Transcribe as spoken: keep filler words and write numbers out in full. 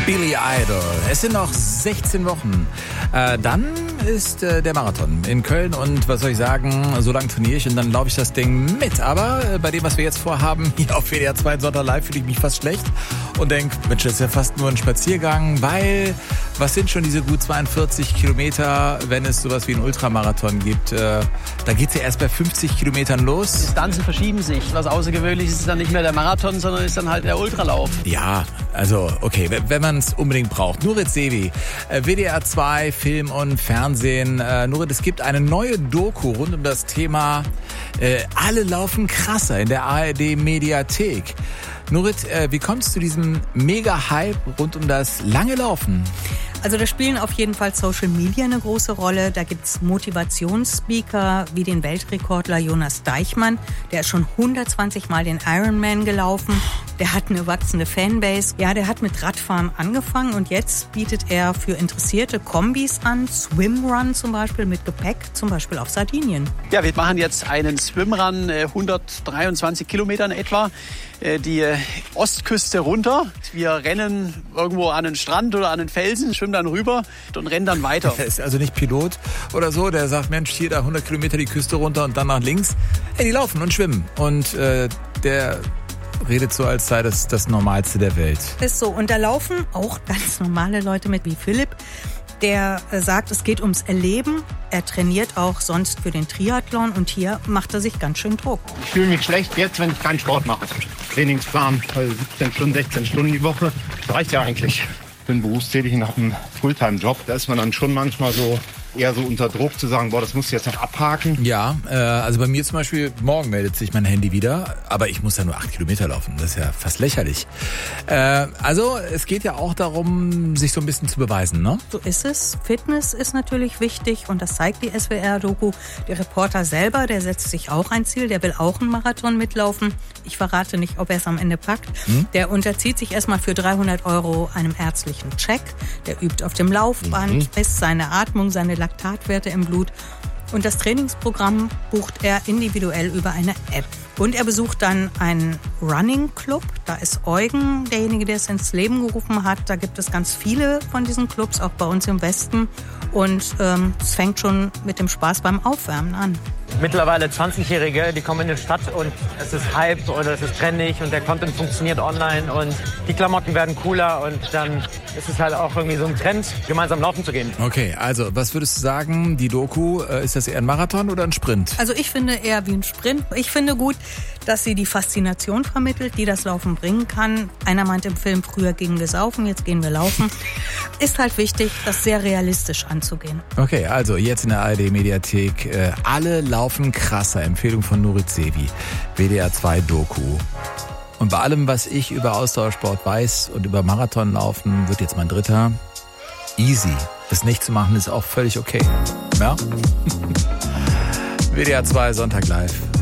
Billy Idol. Es sind noch sechzehn Wochen. Äh, dann ist äh, der Marathon in Köln und was soll ich sagen, so lange trainiere ich und dann laufe ich das Ding mit. Aber äh, bei dem, was wir jetzt vorhaben, hier auf W D R zwei Sonntag live, fühle ich mich fast schlecht und denke, Mensch, das ist ja fast nur ein Spaziergang, weil was sind schon diese gut zweiundvierzig Kilometer, wenn es sowas wie einen Ultramarathon gibt? Äh, da geht es ja erst bei fünfzig Kilometern los. Die Distanzen verschieben sich. Was Außergewöhnliches ist dann nicht mehr der Marathon, sondern ist dann halt der Ultralauf. Ja, also okay, wenn man es unbedingt braucht. Nurit Sevi, W D R zwei, Film und Fernsehen. Äh, Nurit, es gibt eine neue Doku rund um das Thema äh, Alle laufen krasser in der A R D-Mediathek. Nurit, äh, wie kommst du zu diesem Mega-Hype rund um das lange Laufen? Also da spielen auf jeden Fall Social Media eine große Rolle. Da gibt's Motivationsspeaker wie den Weltrekordler Jonas Deichmann. Der ist schon hundertzwanzig Mal den Ironman gelaufen. Der hat eine wachsende Fanbase. Ja, der hat mit Radfahren angefangen und jetzt bietet er für Interessierte Kombis an. Swimrun zum Beispiel mit Gepäck, zum Beispiel auf Sardinien. Ja, wir machen jetzt einen Swimrun, hundertdreiundzwanzig Kilometern etwa, die Ostküste runter. Wir rennen irgendwo an den Strand oder an den Felsen, schwimmen dann rüber und rennen dann weiter. Er ist also nicht Pilot oder so, der sagt, Mensch, hier da hundert Kilometer die Küste runter und dann nach links. Hey, die laufen und schwimmen. Und äh, der redet so, als sei das das Normalste der Welt. Ist so. Und da laufen auch ganz normale Leute mit wie Philipp. Der sagt, es geht ums Erleben. Er trainiert auch sonst für den Triathlon und hier macht er sich ganz schön Druck. Ich fühle mich schlecht jetzt, wenn ich keinen Sport mache. Trainingsplan, siebzehn Stunden, sechzehn Stunden die Woche. Das reicht ja eigentlich. Ich bin berufstätig und habe einen Fulltime-Job. Da ist man dann schon manchmal so eher so unter Druck zu sagen, boah, das musst du jetzt noch abhaken. Ja, äh, also bei mir zum Beispiel, morgen meldet sich mein Handy wieder, aber ich muss ja nur acht Kilometer laufen. Das ist ja fast lächerlich. Äh, also es geht ja auch darum, sich so ein bisschen zu beweisen, ne? So ist es. Fitness ist natürlich wichtig und das zeigt die S W R-Doku. Der Reporter selber, der setzt sich auch ein Ziel, der will auch einen Marathon mitlaufen. Ich verrate nicht, ob er es am Ende packt. Hm? Der unterzieht sich erstmal für dreihundert Euro einem ärztlichen Check. Der übt auf dem Laufband, mhm. misst seine Atmung, seine Laktatwerte im Blut. Und das Trainingsprogramm bucht er individuell über eine App. Und er besucht dann einen Running Club. Da ist Eugen, derjenige, der es ins Leben gerufen hat. Da gibt es ganz viele von diesen Clubs, auch bei uns im Westen. Und ähm, es fängt schon mit dem Spaß beim Aufwärmen an. Mittlerweile zwanzigjährige, die kommen in die Stadt und es ist Hype oder es ist trendig und der Content funktioniert online und die Klamotten werden cooler und dann ist es halt auch irgendwie so ein Trend, gemeinsam laufen zu gehen. Okay, also was würdest du sagen, die Doku, äh, ist das eher ein Marathon oder ein Sprint? Also ich finde eher wie ein Sprint. Ich finde gut, dass sie die Faszination vermittelt, die das Laufen bringen kann. Einer meint im Film, früher gingen wir saufen, jetzt gehen wir laufen. Ist halt wichtig, das sehr realistisch anzugehen. Okay, also jetzt in der A R D-Mediathek, äh, alle laufen krasser. Empfehlung von Nurit Sevi, W D R zwei Doku. Und bei allem, was ich über Ausdauersport weiß und über Marathonlaufen, wird jetzt mein dritter. Easy. Das nicht zu machen ist auch völlig okay. Ja? W D R zwei Sonntag live.